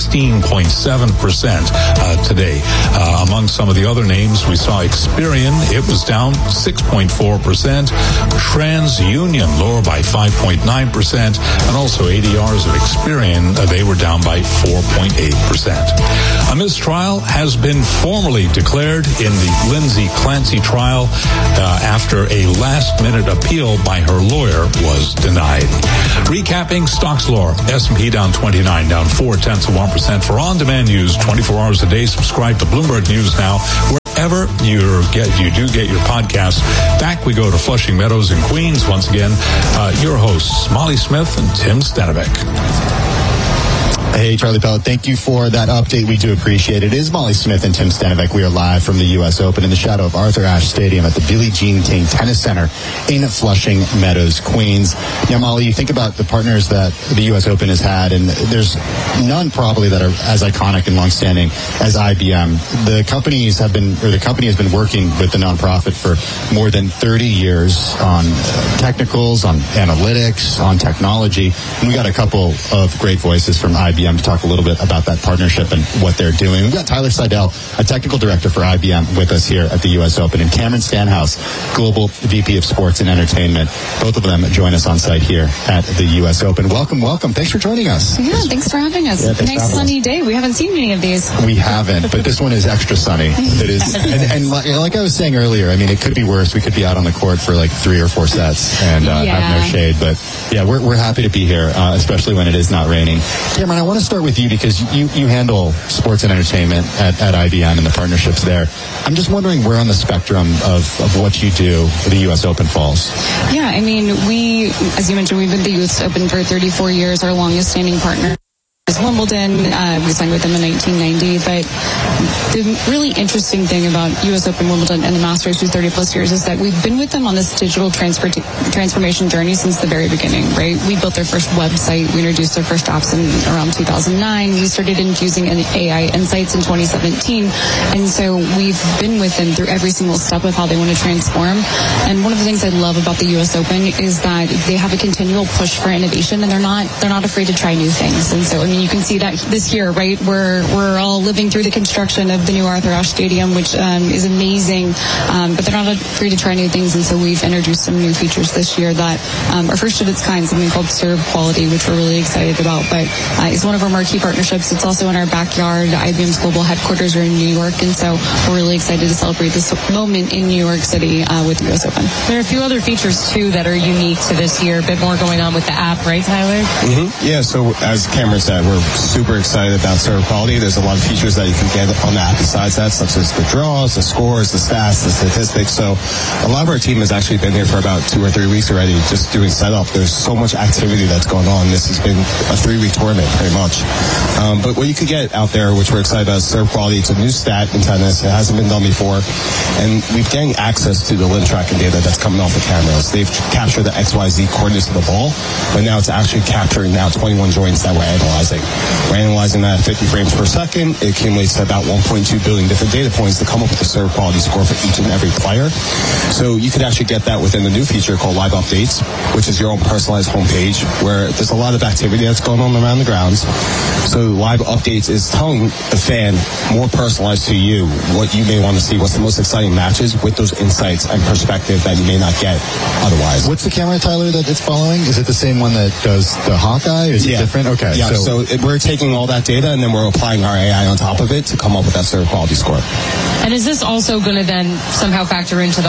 16.7% today. Among some of the other names, we saw Experian, it was down 6.4%. TransUnion lower by 5.9%, and also ADRs of Experian, they were down by 4.8%. A mistrial has been formally declared in the Lindsay Clancy trial after a last-minute appeal by her lawyer was denied. Recapping stocks lower. S&P down 29, down 0.4% for on-demand news 24 hours a day. Subscribe to Bloomberg News now. Wherever you do get your podcasts. Back we go to Flushing Meadows in Queens once again. Your hosts, Molly Smith and Tim Stenevec. Hey, Charlie Pellet, thank you for that update. We do appreciate it. It is Molly Smith and Tim Stenevec. We are live from the U.S. Open in the shadow of Arthur Ashe Stadium at the Billie Jean King Tennis Center in Flushing Meadows, Queens. Now, Molly, you think about the partners that the U.S. Open has had, and there's none probably that are as iconic and longstanding as IBM. The company has been working with the nonprofit for more than 30 years on technicals, on analytics, on technology. And we got a couple of great voices from IBM to talk a little bit about that partnership and what they're doing. We've got Tyler Seidel, a technical director for IBM, with us here at the U.S. Open, and Cameron Stanhouse, Global VP of Sports and Entertainment. Both of them join us on site here at the U.S. Open. Welcome. Thanks for joining us. Yeah, thanks for having us. Yeah, nice sunny day. We haven't seen many of these. We haven't, but this one is extra sunny. It is, and like I was saying earlier, I mean, it could be worse. We could be out on the court for like 3 or 4 sets and have no shade. But yeah, we're happy to be here, especially when it is not raining. Cameron, I want to start with you because you handle sports and entertainment at IBM and the partnerships there. I'm just wondering where on the spectrum of what you do the U.S. Open falls. Yeah, I mean, as you mentioned, we've been the U.S. Open for 34 years, our longest standing partner is Wimbledon. We signed with them in 1990. But the really interesting thing about U.S. Open, Wimbledon, and the Masters through 30 plus years is that we've been with them on this digital transformation journey since the very beginning, right? We built their first website. We introduced their first apps in around 2009. We started infusing AI insights in 2017. And so we've been with them through every single step of how they want to transform. And one of the things I love about the U.S. Open is that they have a continual push for innovation, and they're not afraid to try new things. And so, I mean, you can see that this year, right? We're all living through the construction of the new Arthur Ashe Stadium, which is amazing. But they're not afraid to try new things, and so we've introduced some new features this year that are first of its kind, something called Serve Quality, which we're really excited about. But it's one of our marquee partnerships. It's also in our backyard. IBM's global headquarters are in New York, and so we're really excited to celebrate this moment in New York City with the U.S. Open. There are a few other features, too, that are unique to this year. A bit more going on with the app, right, Tyler? Mm-hmm. Yeah, so as Cameron said, we're super excited about Serve Quality. There's a lot of features that you can get on the app besides that, such as the draws, the scores, the stats, the statistics. So a lot of our team has actually been here for about 2 or 3 weeks already just doing setup. There's so much activity that's going on. This has been a 3-week tournament pretty much. But what you could get out there, which we're excited about, is Serve Quality. It's a new stat in tennis. It hasn't been done before. And we've gained access to the limb tracking data that's coming off the cameras. They've captured the XYZ coordinates of the ball, but now it's actually capturing 21 joints that we're analyzing. We're analyzing that at 50 frames per second. It accumulates to about 1.2 billion different data points to come up with a Serve Quality score for each and every player. So you could actually get that within the new feature called Live Updates, which is your own personalized homepage where there's a lot of activity that's going on around the grounds. So Live Updates is telling the fan more personalized to you what you may want to see, what's the most exciting matches with those insights and perspective that you may not get otherwise. What's the camera, Tyler, that it's following? Is it the same one that does the Hawkeye? Is it different? Okay. Yeah, so we're taking all that data and then we're applying our AI on top of it to come up with that Serve Quality score. And is this also going to then somehow factor into the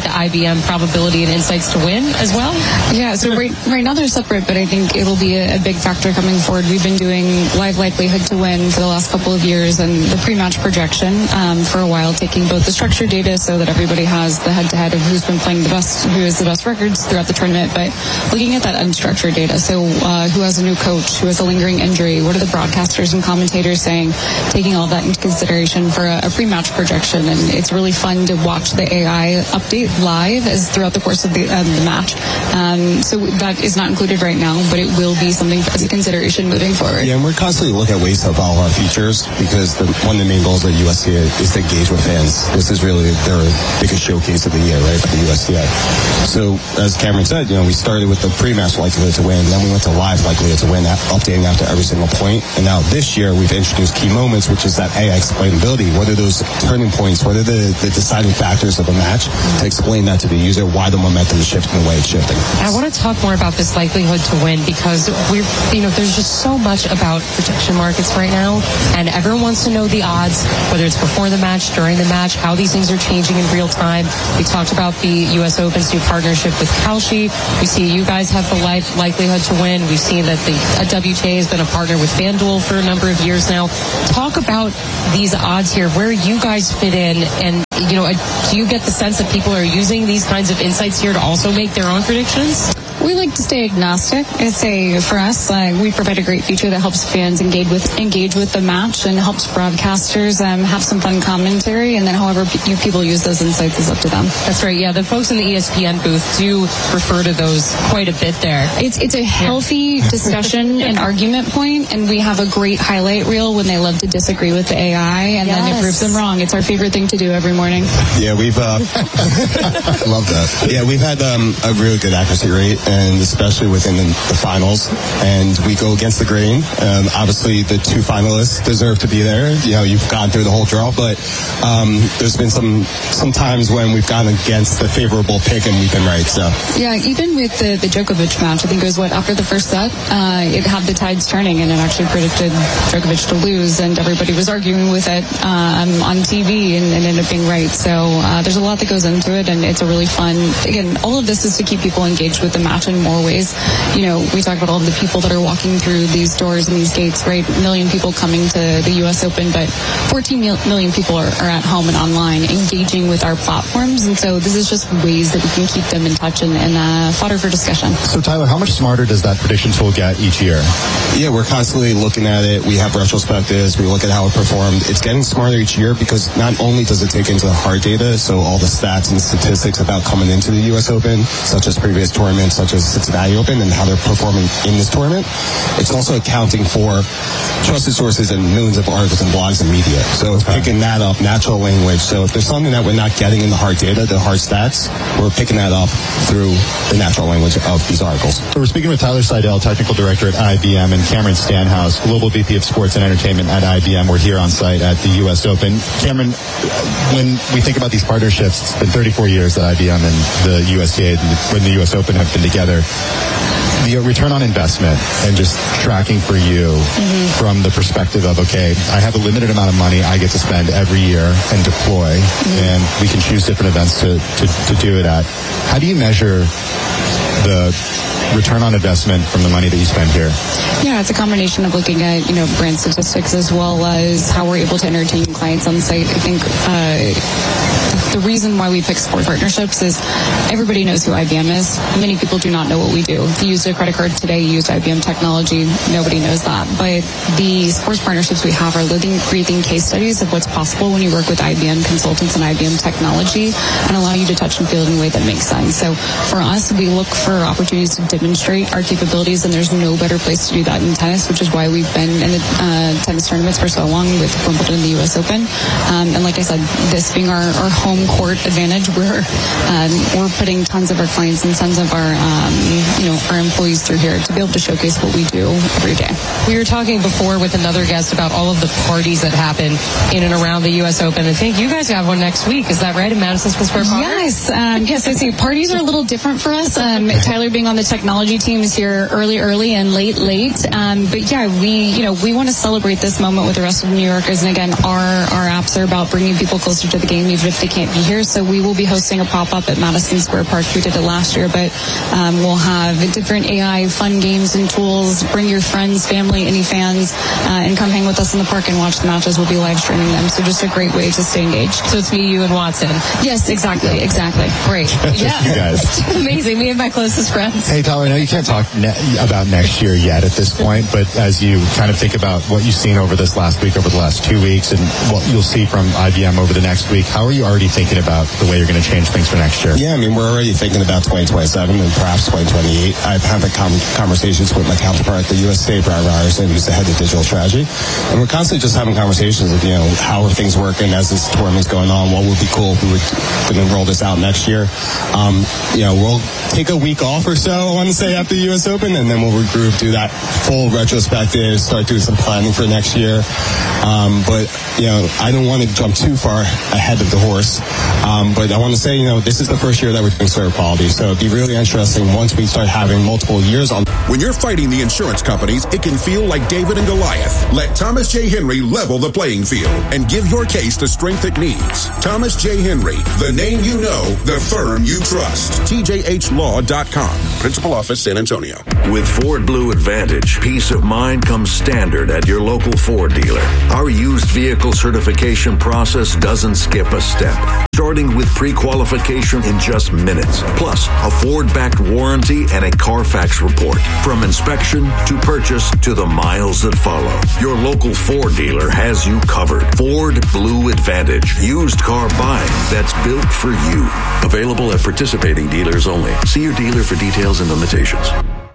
IBM probability and insights to win as well? Yeah, so right now they're separate, but I think it'll be a big factor coming forward. We've been doing live likelihood to win for the last couple of years and the pre-match projection for a while, taking both the structured data so that everybody has the head-to-head of who's been playing the best, who has the best records throughout the tournament, but looking at that unstructured data. So who has a new coach, who has a lingering injury, injury? What are the broadcasters and commentators saying? Taking all that into consideration for a pre-match projection, and it's really fun to watch the AI update live as throughout the course of the match. So that is not included right now, but it will be something as a consideration moving forward. Yeah, and we're constantly looking at ways to evolve our features because one of the main goals of the USTA is to engage with fans. This is really their biggest showcase of the year, right, for the USTA. So, as Cameron said, we started with the pre-match likelihood to win, then we went to live likelihood to win, updating after every single point. And now this year, we've introduced key moments, which is that AI explainability. What are those turning points? What are the deciding factors of a match to explain that to the user, why the momentum is shifting the way it's shifting? I want to talk more about this likelihood to win because there's just so much about prediction markets right now, and everyone wants to know the odds, whether it's before the match, during the match, how these things are changing in real time. We talked about the U.S. Open's new partnership with Kalshi. We see you guys have the likelihood to win. We've seen that the WTA has been a partner with FanDuel for a number of years now. Talk about these odds here, where you guys fit in, and do you get the sense that people are using these kinds of insights here to also make their own predictions? We like to stay agnostic. For us, we provide a great feature that helps fans engage with the match and helps broadcasters have some fun commentary. And then, however people use those insights is up to them. That's right. Yeah, the folks in the ESPN booth do refer to those quite a bit there. It's a healthy discussion and argument point, and we have a great highlight reel when they love to disagree with the AI, and then it proves them wrong. It's our favorite thing to do every morning. Yeah, we've love that. Yeah, we've had a really good accuracy rate, and especially within the finals, and we go against the grain. Obviously, the two finalists deserve to be there. You've gone through the whole draw, but there's been some times when we've gone against the favorable pick, and we've been right. So yeah, even with the Djokovic match, I think it was after the first set, it had the tides turning, and it actually predicted Djokovic to lose, and everybody was arguing with it on TV, and ended up being right. So there's a lot that goes into it, and it's a really fun. Again, all of this is to keep people engaged with the match in more ways. We talk about all the people that are walking through these doors and these gates, right? 1 million people coming to the U.S. Open, but 14 million people are at home and online engaging with our platforms. And so this is just ways that we can keep them in touch and fodder for discussion. So Tyler, how much smarter does that prediction tool get each year? Yeah, we're constantly looking at it. We have retrospectives. We look at how it performed. It's getting smarter each year because not only does it take into the hard data, so all the stats and statistics about coming into the U.S. Open, such as previous tournaments, such as Cincinnati Open, and how they're performing in this tournament. It's also accounting for trusted sources and millions of articles and blogs and media. So it's picking that up, natural language. So if there's something that we're not getting in the hard data, the hard stats, we're picking that up through the natural language of these articles. So we're speaking with Tyler Seidel, Technical Director at IBM, and Cameron Stanhouse, Global VP of Sports and Entertainment at IBM. We're here on site at the U.S. Open. Cameron, when we think about these partnerships, it's been 34 years that IBM and the USTA and the U.S. Open have been together. The return on investment and just tracking for you from the perspective of, okay, I have a limited amount of money I get to spend every year and deploy, and we can choose different events to do it at. How do you measure the return on investment from the money that you spend here? Yeah, it's a combination of looking at, brand statistics as well as how we're able to entertain clients on site. I think the reason why we pick sport partnerships is everybody knows who IBM is. Many people do not know what we do. If you use a credit card today, you use IBM technology, nobody knows that. But the sports partnerships we have are living, breathing case studies of what's possible when you work with IBM consultants and IBM technology and allow you to touch and feel it in a way that makes sense. So for us, we look for opportunities to demonstrate our capabilities, and there's no better place to do that in tennis, which is why we've been in the tennis tournaments for so long with Wimbledon and the U.S. Open. And like I said, this being our home court advantage, we're putting tons of our clients and tons of our employees through here to be able to showcase what we do every day. We were talking before with another guest about all of the parties that happen in and around the U.S. Open. I think you guys have one next week. Is that right, in Madison Square Park? Yes. Yes, I see. Parties are a little different for us. Tyler being on the technology team is here early and late. But yeah, we want to celebrate this moment with the rest of New Yorkers. And again, our apps are about bringing people closer to the game, even if they can't be here. So we will be hosting a pop-up at Madison Square Park. We did it last year, but we'll have different AI fun games and tools. Bring your friends, family, any fans, and come hang with us in the park and watch the matches. We'll be live streaming them. So just a great way to stay engaged. So it's me, you, and Watson. Yes, exactly. Great. Yeah. You guys. Amazing. Me and my closest friends. Hey, Tyler, I know you can't talk about next year yet at this point, but as you kind of think about what you've seen over this last week, over the last 2 weeks, and what you'll see from IBM over the next week, how are you already thinking about the way you're going to change things for next year? Yeah, I mean, we're already thinking about 2027 and perhaps 2028. I've had conversations with my counterpart at the U.S. State, Brian Ryerson, who's the head of digital strategy, and we're constantly just having conversations of, how are things working as this tournament's going on, what would be cool if we would roll this out next year. We'll take a week off or so, I want to say, after the U.S. Open, and then we'll regroup, do that full retrospective, start doing some planning for next year. But I don't want to jump too far ahead of the horse. But I want to say, this is the first year that we're doing server quality. So it'd be really interesting once we start having multiple years on. When you're fighting the insurance companies, it can feel like David and Goliath. Let Thomas J. Henry level the playing field and give your case the strength it needs. Thomas J. Henry, the name you know, the firm you trust. TJHLaw.com. Principal Office, San Antonio. With Ford Blue Advantage, peace of mind comes standard at your local Ford dealer. Our used vehicle certification process doesn't skip a step, starting with pre-qualification in just minutes, plus a Ford-backed warranty and a Carfax report. From inspection to purchase to the miles that follow, your local Ford dealer has you covered. Ford Blue Advantage, used car buying that's built for you. Available at participating dealers only. See your dealer for details and limitations.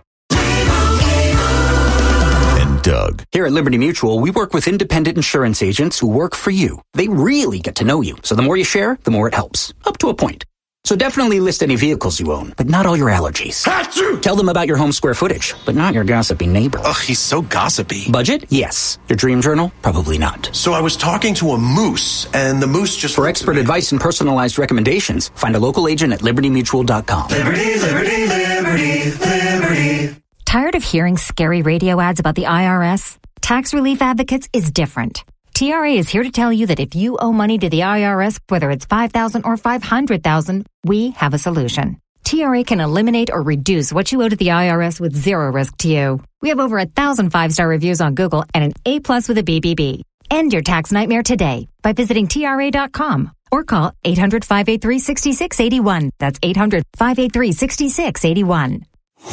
Doug. Here at Liberty Mutual, we work with independent insurance agents who work for you. They really get to know you, so the more you share, the more it helps. Up to a point. So definitely list any vehicles you own, but not all your allergies. Achoo! Tell them about your home square footage, but not your gossipy neighbor. Ugh, he's so gossipy. Budget? Yes. Your dream journal? Probably not. So I was talking to a moose, and the moose just... For expert advice and personalized recommendations, find a local agent at libertymutual.com. Liberty, liberty, liberty, liberty. Tired of hearing scary radio ads about the IRS? Tax Relief Advocates is different. TRA is here to tell you that if you owe money to the IRS, whether it's $5,000 or $500,000, we have a solution. TRA can eliminate or reduce what you owe to the IRS with zero risk to you. We have over 1,000 5-star reviews on Google and an A+ with a BBB. End your tax nightmare today by visiting TRA.com or call 800-583-6681. That's 800-583-6681.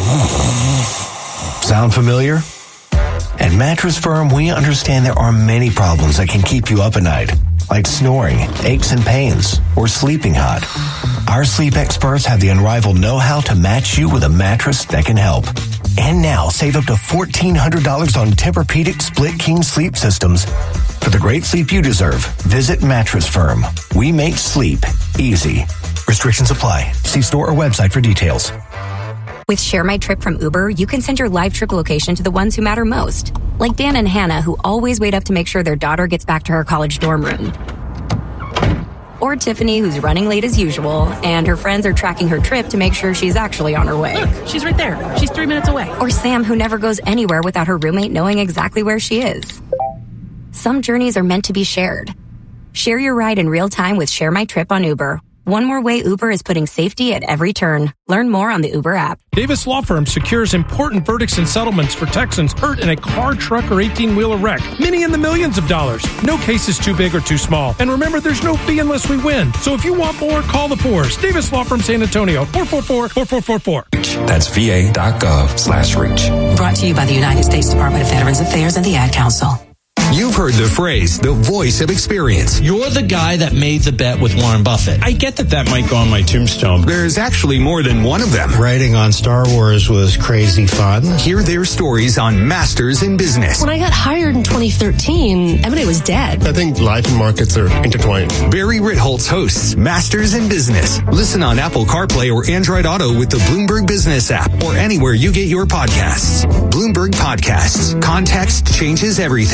Sound familiar? At Mattress Firm, we understand there are many problems that can keep you up at night, like snoring, aches and pains, or sleeping hot. Our sleep experts have the unrivaled know-how to match you with a mattress that can help. And now, save up to $1,400 on Tempur-Pedic Split King sleep systems. For the great sleep you deserve, visit Mattress Firm. We make sleep easy. Restrictions apply. See store or website for details. With Share My Trip from Uber, you can send your live trip location to the ones who matter most. Like Dan and Hannah, who always wait up to make sure their daughter gets back to her college dorm room. Or Tiffany, who's running late as usual, and her friends are tracking her trip to make sure she's actually on her way. Look, she's right there. She's 3 minutes away. Or Sam, who never goes anywhere without her roommate knowing exactly where she is. Some journeys are meant to be shared. Share your ride in real time with Share My Trip on Uber. One more way Uber is putting safety at every turn. Learn more on the Uber app. Davis Law Firm secures important verdicts and settlements for Texans hurt in a car, truck, or 18-wheeler wreck. Many in the millions of dollars. No case is too big or too small. And remember, there's no fee unless we win. So if you want more, call the Fours. Davis Law Firm San Antonio, 444-4444. That's va.gov/reach. Brought to you by the United States Department of Veterans Affairs and the Ad Council. You've heard the phrase, the voice of experience. You're the guy that made the bet with Warren Buffett. I get that might go on my tombstone. There's actually more than one of them. Writing on Star Wars was crazy fun. Hear their stories on Masters in Business. When I got hired in 2013, M&A was dead. I think life and markets are intertwined. Barry Ritholtz hosts Masters in Business. Listen on Apple CarPlay or Android Auto with the Bloomberg Business app or anywhere you get your podcasts. Bloomberg Podcasts. Context changes everything.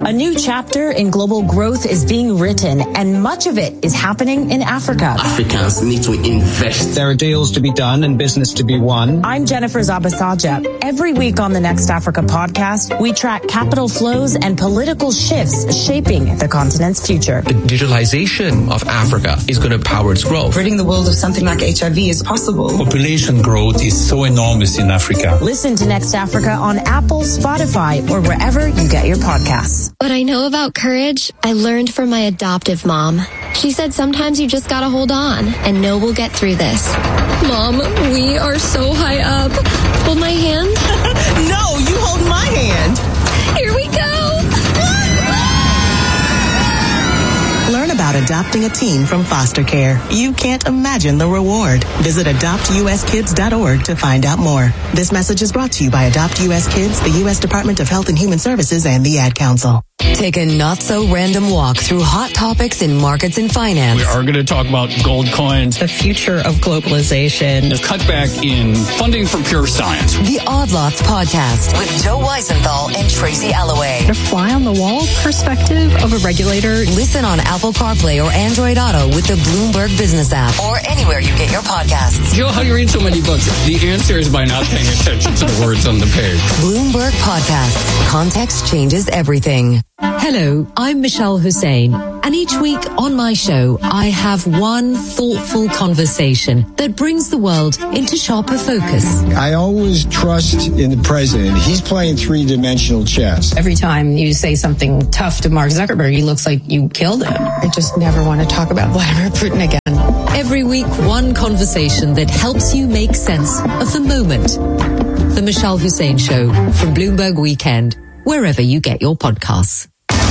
A new chapter in global growth is being written, and much of it is happening in Africa. Africans need to invest. There are deals to be done and business to be won. I'm Jennifer Zabasaja. Every week on the Next Africa podcast, we track capital flows and political shifts shaping the continent's future. The digitalization of Africa is going to power its growth. Ridding the world of something like HIV is possible. Population growth is so enormous in Africa. Listen to Next Africa on Apple, Spotify, or wherever you get your podcasts. What I know about courage, I learned from my adoptive mom. She said sometimes you just gotta hold on and know we'll get through this. Mom, we are so high up. Hold my hand. No, you hold my hand. Here we go. Learn about adopting a teen from foster care. You can't imagine the reward. Visit adoptuskids.org to find out more. This message is brought to you by Adopt US Kids, the U.S. Department of Health and Human Services, and the Ad Council. Take a not-so-random walk through hot topics in markets and finance. We are going to talk about gold coins, the future of globalization, the cutback in funding for pure science. The Odd Lots Podcast with Joe Weisenthal and Tracy Alloway. The fly-on-the-wall perspective of a regulator. Listen on Apple CarPlay or Android Auto with the Bloomberg Business app or anywhere you get your podcasts. Joe, how do you read so many books? The answer is by not paying attention to the words on the page. Bloomberg Podcasts. Context changes everything. Hello, I'm Michelle Hussein, and each week on my show, I have one thoughtful conversation that brings the world into sharper focus. I always trust in the president. He's playing three-dimensional chess. Every time you say something tough to Mark Zuckerberg, he looks like you killed him. I just never want to talk about Vladimir Putin again. Every week, one conversation that helps you make sense of the moment. The Michelle Hussein Show from Bloomberg Weekend, wherever you get your podcasts.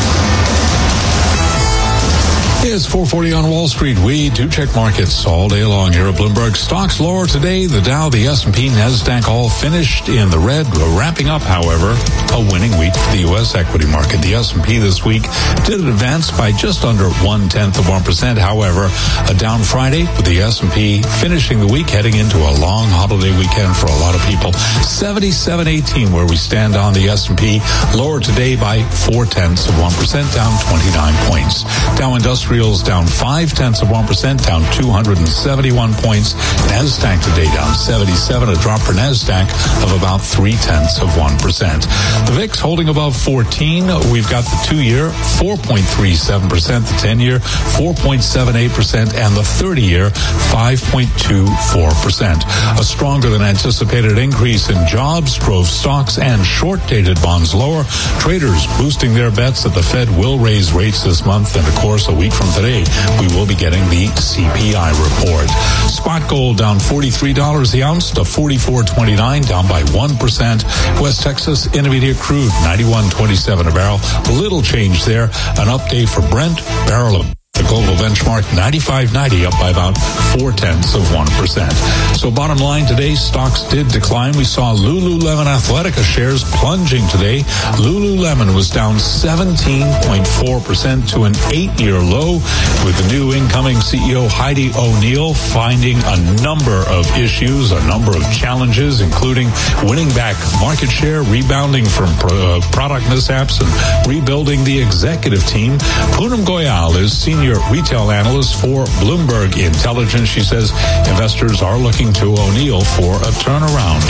It's 4:40 on Wall Street. We do check markets all day long here at Bloomberg. Stocks lower today. The Dow, the S&P, NASDAQ all finished in the red. Wrapping up, however, a winning week for the U.S. equity market. The S&P this week did advance by just under 0.1%. However, a down Friday with the S&P finishing the week heading into a long holiday weekend for a lot of people. 77.18 where we stand on the S&P. Lower today by 0.4%, down 29 points. Dow Industrials down 0.5%, down 271 points. NASDAQ today down 77, a drop for NASDAQ of about 0.3%. The VIX holding above 14. We've got the 2-year 4.37%, the 10-year 4.78%, and the 30-year 5.24%. A stronger than anticipated increase in jobs drove stocks and short-dated bonds lower. Traders boosting their bets that the Fed will raise rates this month, and of course, a week from today, we will be getting the CPI report. Spot gold down $43 the ounce to $44.29, down by 1%. West Texas Intermediate crude, $91.27 a barrel. Little change there. An update for Brent, barrel of the global benchmark, 95.90, up by about 0.4%. So bottom line today, stocks did decline. We saw Lululemon Athletica shares plunging today. Lululemon was down 17.4% to an 8-year low, with the new incoming CEO Heidi O'Neill finding a number of issues, a number of challenges, including winning back market share, rebounding from product mishaps, and rebuilding the executive team. Poonam Goyal is senior retail analyst for Bloomberg Intelligence. She says investors are looking to O'Neill for a turnaround.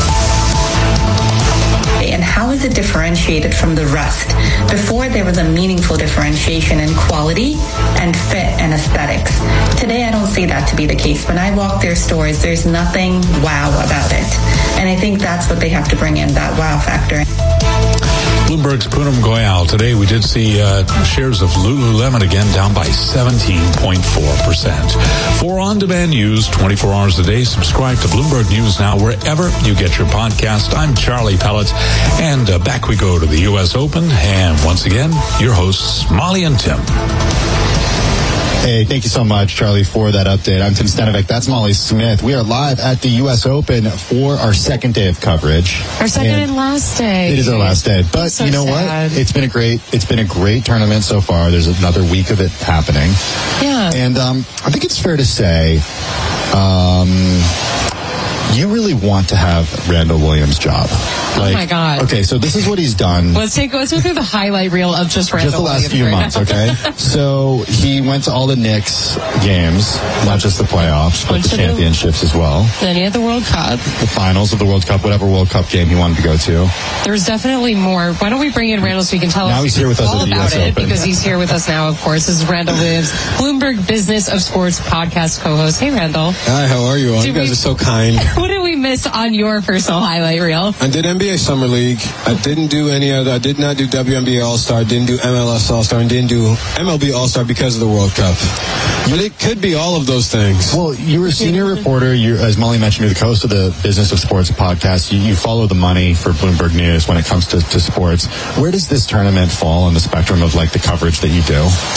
And how is it differentiated from the rest? Before, there was a meaningful differentiation in quality and fit and aesthetics. Today, I don't see that to be the case. When I walk their stores, there's nothing wow about it. And I think that's what they have to bring in, that wow factor. Bloomberg's Poonam Goyal. Today we did see shares of Lululemon again down by 17.4%. For on-demand news 24 hours a day, subscribe to Bloomberg News Now wherever you get your podcast. I'm Charlie Pellet, and back we go to the U.S. Open. And once again, your hosts, Molly and Tim. Hey, thank you so much, Charlie, for that update. I'm Tim Stanovic. That's Molly Smith. We are live at the U.S. Open for our second day of coverage. Our second and last day. It is our last day. But so you know sad. What? It's been a great tournament so far. There's another week of it happening. Yeah. And I think it's fair to say You really want to have Randall Williams' job. Oh my God. Okay, so this is what he's done. Let's go through the highlight reel of just Randall Just the last Williams few right months, now. okay? So he went to all the Knicks games, not just the playoffs, but the championships as well. Then he had the World Cup. The finals of the World Cup, whatever World Cup game he wanted to go to. There's definitely more. Why don't we bring in Randall so he can tell Now us he's here with us all at the about US it, Open. because he's here with us now, of course. This is Randall Williams, Bloomberg Business of Sports podcast co-host. Hey, Randall. Hi, how are you all? You guys are so kind. What did we miss on your personal highlight reel? I did NBA Summer League. I didn't do any other. I did not do WNBA All-Star, didn't do MLS All-Star, and didn't do MLB All-Star because of the World Cup. But it could be all of those things. Well, you were a senior reporter. You, as Molly mentioned, you're the host of the Business of Sports podcast. You follow the money for Bloomberg News when it comes to sports. Where does this tournament fall on the spectrum of like the coverage that you do?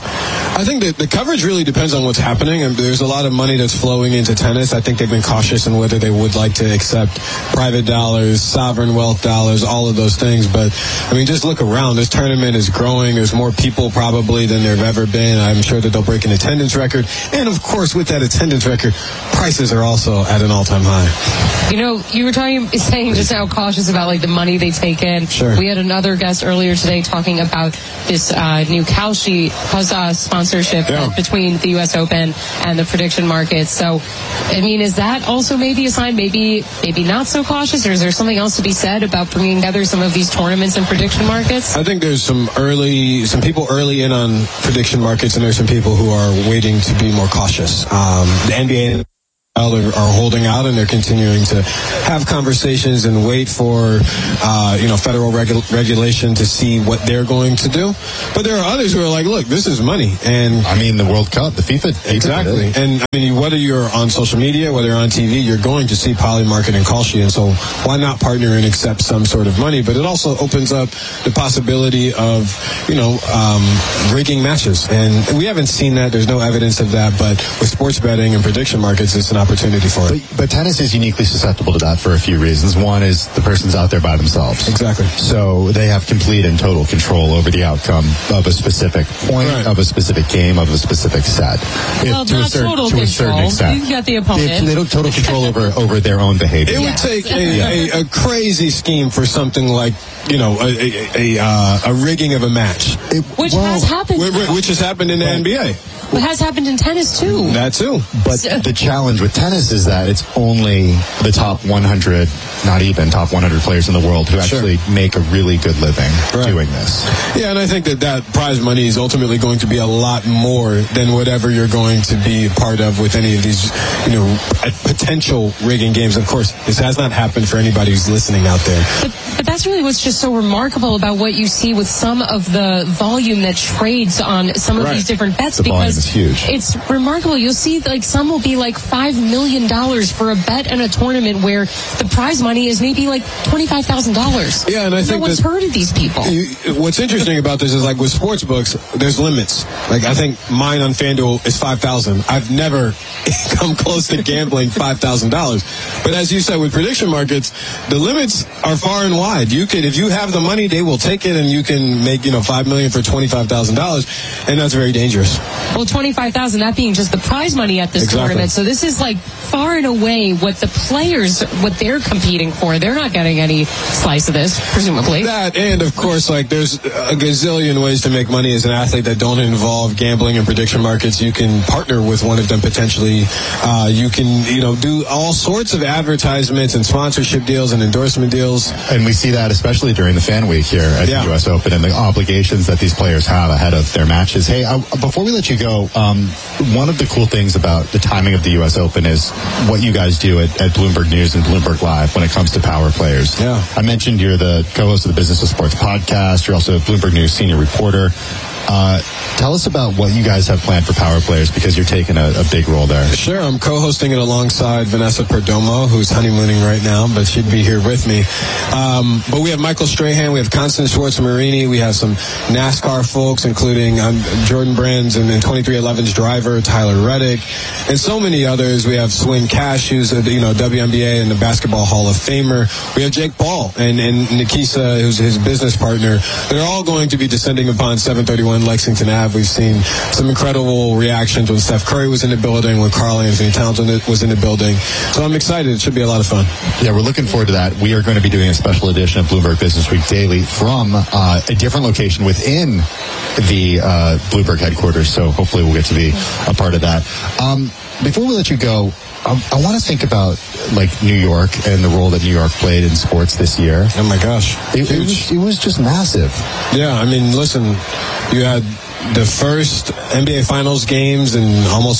I think that the coverage really depends on what's happening, and there's a lot of money that's flowing into tennis. I think they've been cautious in whether they would like to accept private dollars, sovereign wealth dollars, all of those things. But, I mean, just look around. This tournament is growing. There's more people probably than there have ever been. I'm sure that they'll break an attendance record. And, of course, with that attendance record, prices are also at an all-time high. You know, you were saying just how cautious about like the money they take in. Sure. We had another guest earlier today talking about this new Kalshi sponsorship between the U.S. Open and the prediction markets. So, I mean, is that also maybe a sign, maybe not so cautious, or is there something else to be said about bringing together some of these tournaments and prediction markets? I think there's some people early in on prediction markets, and there's some people who are waiting to be more cautious. The NBA are holding out, and they're continuing to have conversations and wait for federal regulation to see what they're going to do. But there are others who are like, look, this is money. And I mean, the World Cup, the FIFA exactly. And I mean, whether you're on social media, whether you're on TV, you're going to see Polymarket and Kalshi. And so why not partner and accept some sort of money? But it also opens up the possibility of, rigging matches. And we haven't seen that. There's no evidence of that. But with sports betting and prediction markets, it's an opportunity for it. But tennis is uniquely susceptible to that for a few reasons. One is the person's out there by themselves. Exactly. So they have complete and total control over the outcome of a specific point, of a specific game, of a specific set. Well, to a certain extent. You got the opponent. They don't total control over their own behavior. It would take a crazy scheme for something like, a rigging of a match. Which has happened. Which has happened in the NBA. It has happened in tennis, too. That, too. But the challenge with tennis is that it's only the top 100, not even top 100 players in the world who actually make a really good living doing this. Yeah, and I think that prize money is ultimately going to be a lot more than whatever you're going to be a part of with any of these, potential rigging games. Of course, this has not happened for anybody who's listening out there. But that's really what's just so remarkable about what you see with some of the volume that trades on some of these different bets. Because is huge. It's remarkable. You'll see like some will be like $5 million for a bet in a tournament where the prize money is maybe like $25,000. Yeah, and I think no one's heard of these people. What's interesting about this is like with sports books, there's limits. Like I think mine on FanDuel is $5,000. I've never come close to gambling $5,000. But as you said, with prediction markets, the limits are far and wide. You can, if you have the money, they will take it, and you can make $5 million for $25,000, and that's very dangerous. Well, $25,000, that being just the prize money at this tournament. So this is like far and away what the players, what they're competing for. They're not getting any slice of this, presumably. That, and of course, like there's a gazillion ways to make money as an athlete that don't involve gambling and prediction markets. You can partner with one of them potentially. You can, do all sorts of advertisements and sponsorship deals and endorsement deals. And we see that especially during the fan week here at the U.S. Open and the obligations that these players have ahead of their matches. Hey, before we let you go, one of the cool things about the timing of the U.S. Open is what you guys do at Bloomberg News and Bloomberg Live when it comes to power players. Yeah. I mentioned you're the co-host of the Business of Sports podcast. You're also a Bloomberg News senior reporter. Tell us about what you guys have planned for power players, because you're taking a big role there. Sure, I'm co-hosting it alongside Vanessa Perdomo, who's honeymooning right now, but she'd be here with me. But we have Michael Strahan, we have Constance Schwartz-Marini, we have some NASCAR folks, including Jordan Brands and 23XI's driver, Tyler Reddick, and so many others. We have Swin Cash, who's a WNBA and the Basketball Hall of Famer. We have Jake Paul and Nikisa, who's his business partner. They're all going to be descending upon 731 on Lexington Ave. We've seen some incredible reactions when Steph Curry was in the building, when Karl Anthony Towns was in the building. So I'm excited. It should be a lot of fun. Yeah, we're looking forward to that. We are going to be doing a special edition of Bloomberg Business Week Daily from a different location within the Bloomberg headquarters. So hopefully we'll get to be a part of that. Before we let you go, I want to think about like New York and the role that New York played in sports this year. Oh my gosh, it was just massive. Yeah, I mean, listen, you had the first NBA Finals games in almost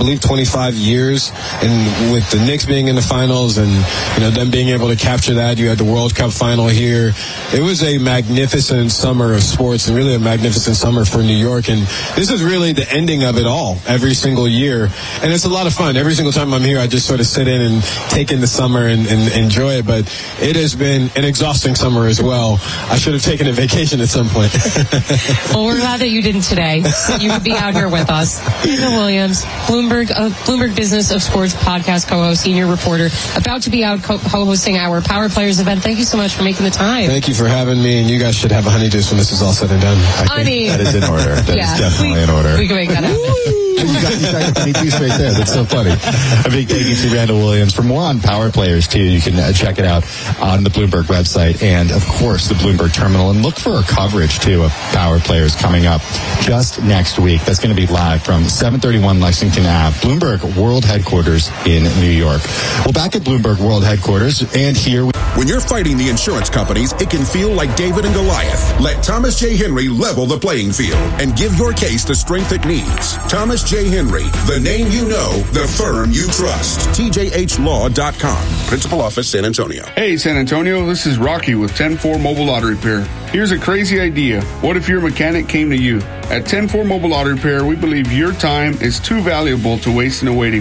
25 years, and with the Knicks being in the finals and them being able to capture that, you had the World Cup final here. It was a magnificent summer of sports and really a magnificent summer for New York, and this is really the ending of it all every single year, and it's a lot of fun. Every single time I'm here, I just sort of sit in and take in the summer and enjoy it, but it has been an exhausting summer as well. I should have taken a vacation at some point. Well, we're glad that you didn't today. You could be out here with us. Daniel Williams, Bloomberg Business of Sports podcast co-host, senior reporter, about to be out co-hosting our Power Players event. Thank you so much for making the time. Thank you for having me, and you guys should have a honeydew when this is all said and done. I think that is in order. That is definitely in order. We can make that happen. You got honeydews right there. That's so funny. A big thank you to Randall Williams. For more on Power Players, too, you can check it out on the Bloomberg website and, of course, the Bloomberg Terminal. And look for our coverage, too, of Power Players coming up just next week. That's going to be live from 731 Lexington Ave, Bloomberg World Headquarters in New York. Well, back at Bloomberg World Headquarters, and here when you're fighting the insurance companies, it can feel like David and Goliath. Let Thomas J. Henry level the playing field and give your case the strength it needs. Thomas J. Henry, the name you know, the firm you trust. TJHLaw.com. Principal Office, San Antonio. Hey, San Antonio, this is Rocky with 10-4 Mobile Auto Repair. Here's a crazy idea. What if your mechanic came to you? At 10-4 Mobile Auto Repair, we believe your time is too valuable to waste in a waiting